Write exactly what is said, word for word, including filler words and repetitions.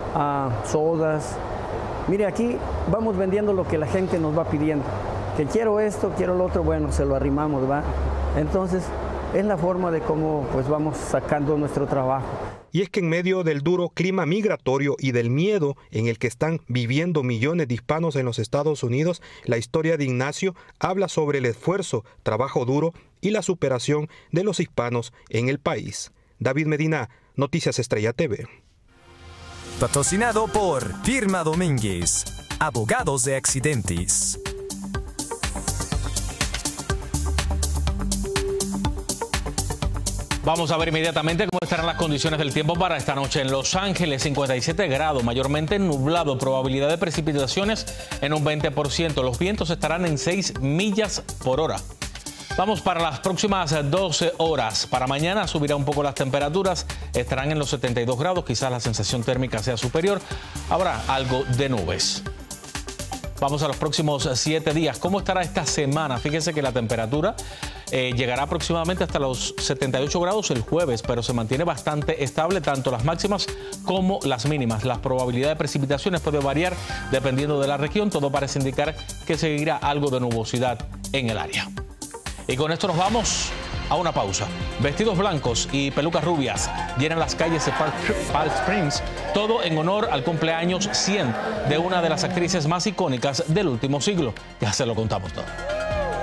uh, sodas. Mire, aquí vamos vendiendo lo que la gente nos va pidiendo. Que quiero esto, quiero lo otro, bueno, se lo arrimamos, ¿va? Entonces, es la forma de cómo pues, vamos sacando nuestro trabajo. Y es que en medio del duro clima migratorio y del miedo en el que están viviendo millones de hispanos en los Estados Unidos, la historia de Ignacio habla sobre el esfuerzo, trabajo duro y la superación de los hispanos en el país. David Medina, Noticias Estrella T V. Patrocinado por Firma Domínguez, abogados de accidentes. Vamos a ver inmediatamente cómo estarán las condiciones del tiempo para esta noche en Los Ángeles. cincuenta y siete grados, mayormente nublado, probabilidad de precipitaciones en un veinte por ciento. Los vientos estarán en seis millas por hora. Vamos para las próximas doce horas. Para mañana subirá un poco las temperaturas, estarán en los setenta y dos grados, quizás la sensación térmica sea superior. Habrá algo de nubes. Vamos a los próximos siete días. ¿Cómo estará esta semana? Fíjense que la temperatura eh, llegará aproximadamente hasta los setenta y ocho grados el jueves, pero se mantiene bastante estable tanto las máximas como las mínimas. La probabilidad de precipitaciones puede variar dependiendo de la región. Todo parece indicar que seguirá algo de nubosidad en el área. Y con esto nos vamos a una pausa. Vestidos blancos y pelucas rubias llenan las calles de Palm Springs, todo en honor al cumpleaños cien de una de las actrices más icónicas del último siglo. Ya se lo contamos todo.